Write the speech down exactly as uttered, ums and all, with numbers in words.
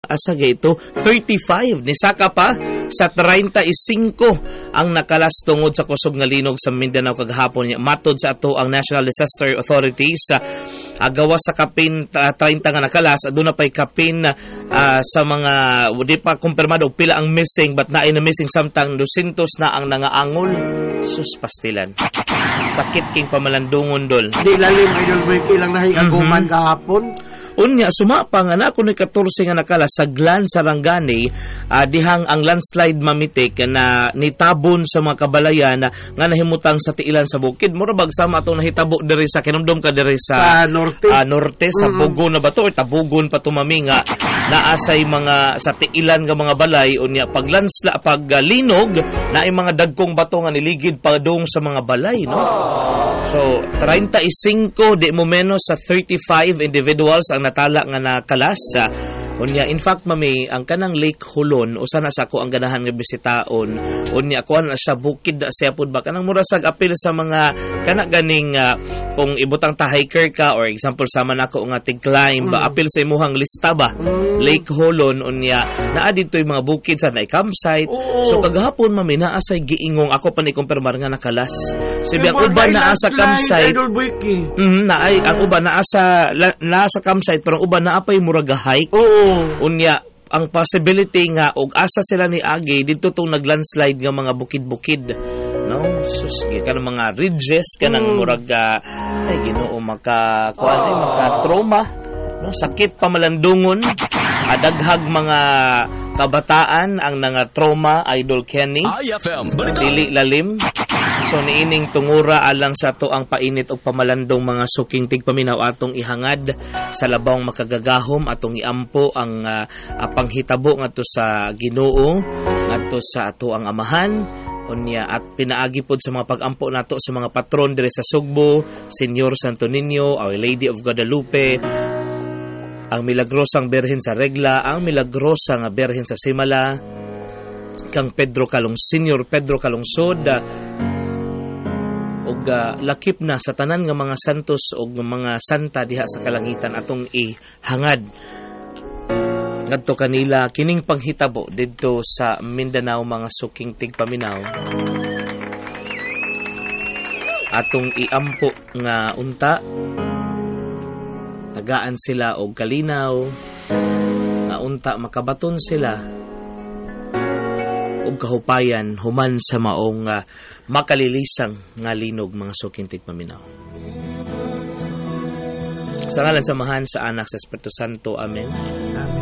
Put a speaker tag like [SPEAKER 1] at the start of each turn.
[SPEAKER 1] asa ito thirty-five ni saka pa sa thirty-five ang nakalas tungod sa kusog nga linog sa Mindanao kagahapon niya matod sa ato ang National Disaster Authorities sa uh, agawa sa kapin uh, thirty nga nakalas aduna pay kapin uh, sa mga di pa kumpirmado pila ang missing but naay na missing samtang two hundred na ang nangaangol sus pastilan sakit king pamalandungon dol
[SPEAKER 2] di lalim idol Ricky lang nahi aguman mm-hmm. kahapon.
[SPEAKER 1] Unya sumapa nga na kuno fourteen nga nakala sa Glan Sarangani uh, dihang ang landslide mamitik na nitabon sa mga kabalayan na nga nahimutang sa tiilan sa bukid mura bag sama atong nahitabo diri sa kinumdum ka diri sa
[SPEAKER 2] uh, norte
[SPEAKER 1] uh, norte sa mm-hmm. Bugon na bato or tabugon pa tumami nga naasay mga sa tiilan nga mga balay unya pag landsla pag uh, linog naay mga dagkong bato nga niligid padung sa mga balay no. So thirty-five di mo menos sa thirty-five individuals ang natala nga nakalas. Unya in fact mami ang kanang Lake Hulon usa na sa ako ang ganahan nga bisitaon. Unya ako na sa bukid siya pud ba kanang murasag apil sa mga kana ganing uh, kung ibutang ta hiker ka or example sama nako nga tig climb ba mm. apil sa imuhang lista ba mm. Lake Hulon unya naa ditoy mga bukid sa naay campsite. Oh. So kagahapon mami naa say giingong ako pa ni kumpirmar nga nakalas. Sibi ang uban naa sa campsite. Mhm naay ang uban naa sa naa sa campsite pero uban naa pay murag hike.
[SPEAKER 2] Oo.
[SPEAKER 1] Unya ang possibility nga og asa sila ni agi dito tong naglandslide nga mga bukid-bukid no sus kanang mga ridges kanang mm. murag uh, ay Ginoo maka kuan ay maka trauma no sakit pamalandungon adaghag mga kabataan ang nga trauma idol Kenny dili lalim so niining tungura alang sa to ang painit og pamalandong mga suking tigpaminaw atong ihangad sa labawng makagagahom atong iampo ang uh, panghitabo ngadto sa Ginoo ngadto sa ato ang amahan unya at pinaagi pod sa mga pagampo nato sa mga patron dire sa Sugbo Señor Santo Niño Our Lady of Guadalupe ang milagrosang Berhen sa Regla ang milagrosang Berhen sa Simala kang Pedro Calong Senior Pedro Calungsod og uh, lakip na sa tanan nga mga santos og mga santa diha sa kalangitan atong ihangad ngadto kanila kining panghitabo didto sa Mindanao mga suking tigpaminaw atong iampo nga unta tagaan sila og kalinaw nga unta makabaton sila og kahupayan human sa maong uh, makalilisang nga linog mga suking tigpaminaw. Sa ngalan samahan sa anak sa Espiritu Santo. Amen. Amen.